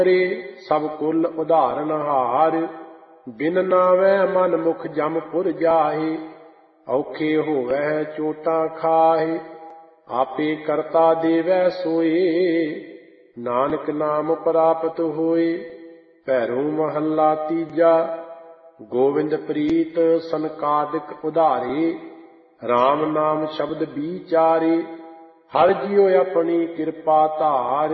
ਸਭ ਕੁਲ ਉਧਾਰਨ ਹਾਰ। ਬਿਨ ਨਾਵੈ ਮਨ ਮੁਖ ਜਮ ਪੁਰ ਜਾਹੇ। ਔਖੇ ਹੋਵੈ ਚੋਟਾਂ ਖਾਹੇ। ਆਪੇ ਕਰਤਾ ਦੇਵੈ ਸੋਏ। ਨਾਨਕ ਨਾਮ ਪ੍ਰਾਪਤ ਹੋਏ। ਭੈਰੋ ਮਹੱਲਾ ਤੀਜਾ। ਗੋਵਿੰਦ ਪ੍ਰੀਤ ਸਨਕਾਦਿਕ ਉਧਾਰੇ। ਰਾਮ ਨਾਮ ਸ਼ਬਦ ਵਿਚਾਰੇ। ਹਰਿ ਜੀਉ ਆਪਣੀ ਕਿਰਪਾ ਧਾਰ।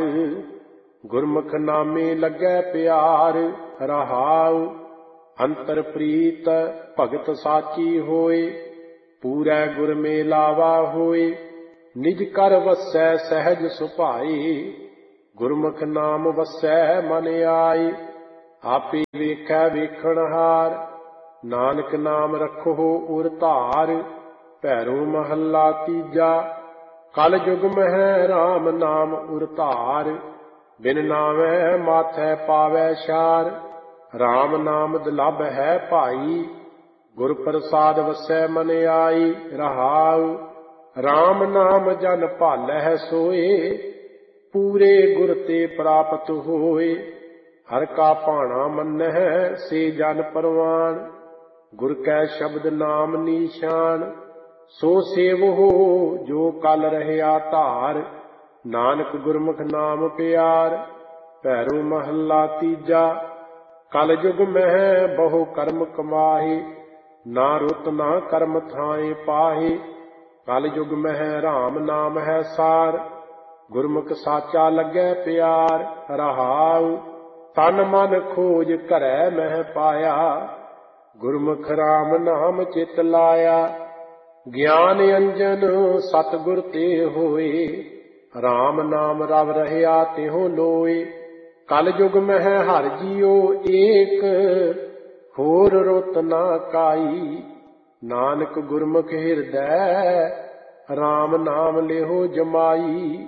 ਗੁਰਮੁਖ ਨਾਮੇ ਲੱਗੈ ਪਿਆਰ। ਰਹਾਉ ਅੰਤਰ ਪ੍ਰੀਤ ਭਗਤ ਸਾਚੀ ਹੋਏ। ਪੂਰੈ ਗੁਰ ਮੇਲਾਵਾ ਹੋਏ। ਨਿਜ ਕਰ ਵਸੈ ਸਹਿਜ ਸੁਭਾਏ। ਗੁਰਮੁਖ ਨਾਮ ਵਸੈ ਮਨ ਆਏ। ਆਪੇ ਵੇਖੈ ਵੇਖਣਹਾਰ। ਨਾਨਕ ਨਾਮ ਰਖੋ ਉਰ ਧਾਰ। ਭੈਰੋ ਮਹੱਲਾ ਤੀਜਾ। ਕਲ ਜੁਗ ਮਹਿ ਰਾਮ ਨਾਮ ਉਰ ਧਾਰ। ਬਿਨ ਨਾਵੈ ਮਾਥੈ ਪਾਵੈ ਛਾਰ। ਰਾਮ ਨਾਮ ਦੁਲਭ ਹੈ ਭਾਈ। ਗੁਰ ਪ੍ਰਸਾਦ ਵਸੈ ਮਨ ਆਈ। ਰਹਾਉ ਰਾਮ ਨਾਮ ਜਨ ਭਾਲੈ ਸੋਏ। ਪੂਰੇ ਗੁਰ ਤੇ ਪ੍ਰਾਪਤ ਹੋਏ। ਹਰਿ ਕਾ ਭਾਣਾ ਮੰਨਹਿ ਸੇ ਜਨ ਪਰਵਾਨ। ਗੁਰ ਕੈ ਸ਼ਬਦ ਨਾਮ ਨੀਸ਼ਾਨ। ਸੋ ਸੇਵਹੁ ਜੋ ਕਲ ਰਹਿਆ ਧਾਰ। ਨਾਨਕ ਗੁਰਮੁਖ ਨਾਮ ਪਿਆਰ। ਭੈਰੋ ਮਹੱਲਾ ਤੀਜਾ। ਕਲ ਜੁਗ ਮਹਿ ਬਹੁ ਕਰਮ ਕਮਾਹੇ। ਨਾ ਰੁਤ ਨਾ ਕਰਮ ਥਾਏ ਪਾਹੇ। ਕਲ ਜੁਗ ਮਹਿ ਰਾਮ ਨਾਮ ਹੈ ਸਾਰ। ਗੁਰਮੁਖ ਸਾਚਾ ਲੱਗੈ ਪਿਆਰ। ਰਹਾਉ ਤਨ ਮਨ ਖੋਜ ਘਰੈ ਮਹਿ ਪਾਇਆ। ਗੁਰਮੁਖ ਰਾਮ ਨਾਮ ਚਿਤ ਲਾਇਆ। ਗਿਆਨ ਅੰਜਨ ਸਤਿਗੁਰ ਤੇ ਹੋਏ। ਰਾਮ ਨਾਮ ਰਵ ਰਹਿਆ ਤਿਹੁ ਲੋਏ। ਕਲ ਜੁਗ ਮਹਿ ਹਰਿ ਜੀਉ ਏਕ। ਹੋਰ ਰੁਤ ਨਾ ਕਾਈ। ਨਾਨਕ ਗੁਰਮੁਖ ਹਿਰਦੈ ਰਾਮ ਨਾਮ ਲਿਹੁ ਜਮਾਈ।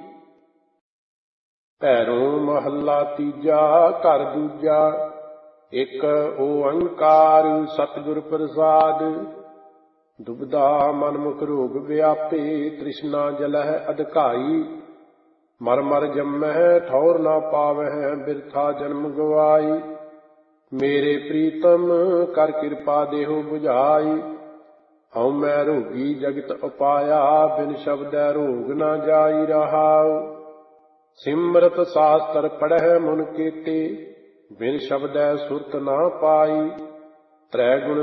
ਭੈਰੋ ਮਹੱਲਾ ਤੀਜਾ। ਘਰ ਦੂਜਾ। ਇਕ ਓੰਕਾਰ ਸਤਿਗੁਰ ਪ੍ਰਸਾਦ। ਦੁਬਿਧਾ ਮਨ ਮੁਖ ਰੋਗ ਵਿਆਪੇ। ਤ੍ਰਿਸ਼ਨਾ ਜਲਹਿ ਅਧਿਕਾਈ। ਮਰ ਮਰ ਜੰਮਹਿ ਠੌਰ ਨਾ ਪਾਵਹਿ। ਬਿਰਥਾ ਜਨਮ ਗਵਾਈ। ਮੇਰੇ ਪ੍ਰੀਤਮ ਕਰ ਕਿਰਪਾ ਦੇਹੁ ਬੁਝਾਈ। ਹਉ ਮੈਂ ਰੋਗੀ ਜਗਤ ਉਪਾਇਆ। ਬਿਨ ਸ਼ਬਦੈ ਰੋਗ ਨਾ ਜਾਈ। ਰਹਾਉ ਸਿਮਰਤ ਸਾਸਤਰ ਪੜ੍ਹੈ ਮੁਨ ਕੇਤੇ। ਬਿਨ ਸ਼ਬਦੈ ਸੁਰਤ ਨਾ ਪਾਈ। ਤ੍ਰੈ ਗੁਣ